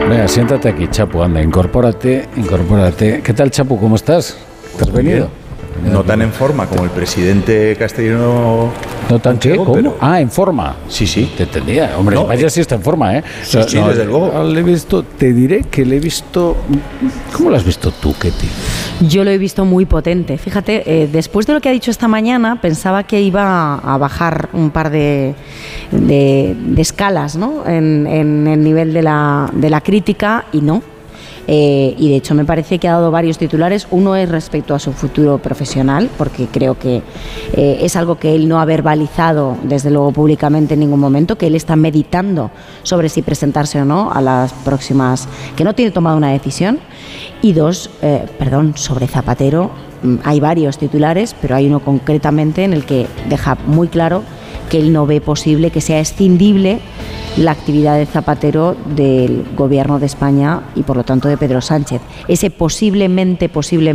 Venga, siéntate aquí, Chapu, anda, incorpórate. ¿Qué tal, Chapu? ¿Cómo estás? ¿Te has venido? No tan en forma como el presidente castellano. ¿No tan qué? ¿Cómo? Pero... ¿En forma? Sí. Te entendía. Hombre, No, vaya si está en forma, ¿eh? Sí, desde luego. Le he visto, te diré que le he visto... ¿Cómo lo has visto tú, Ketty? Yo lo he visto muy potente. Fíjate, después de lo que ha dicho esta mañana, pensaba que iba a bajar un par de escalas, ¿no? en el nivel de la crítica, y no. Y de hecho me parece que ha dado varios titulares. Uno es respecto a su futuro profesional, porque creo que es algo que él no ha verbalizado desde luego públicamente en ningún momento, que él está meditando sobre si presentarse o no a las próximas, que no tiene tomado una decisión. Y dos, sobre Zapatero hay varios titulares, pero hay uno concretamente en el que deja muy claro que él no ve posible que sea escindible la actividad de Zapatero del gobierno de España y por lo tanto de Pedro Sánchez. Ese difícilmente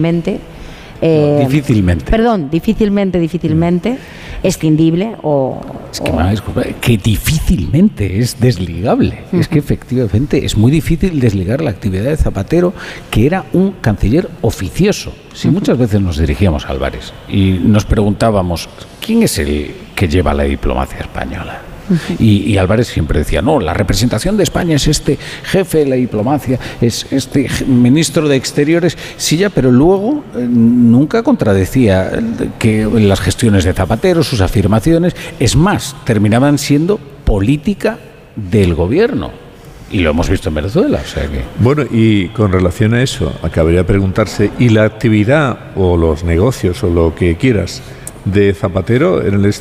escindible que difícilmente es desligable. Es que efectivamente es muy difícil desligar la actividad de Zapatero, que era un canciller oficioso. Si muchas veces nos dirigíamos a Álvarez y nos preguntábamos ¿quién es el que lleva la diplomacia española? Y Álvarez siempre decía, no, la representación de España es este jefe de la diplomacia, es este ministro de Exteriores, sí ya, pero luego nunca contradecía que las gestiones de Zapatero, sus afirmaciones, es más, terminaban siendo política del gobierno. Y lo hemos visto en Venezuela, o sea que... Bueno, y con relación a eso, acabaría de preguntarse, ¿y la actividad o los negocios o lo que quieras de Zapatero en el